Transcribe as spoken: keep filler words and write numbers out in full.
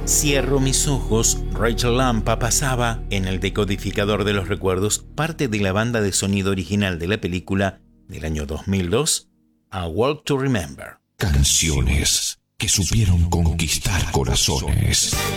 Cierro mis ojos, Rachel Lampa pasaba, en el decodificador de los recuerdos, parte de la banda de sonido original de la película del año dos mil dos, A Walk to Remember. Canciones que supieron conquistar corazones.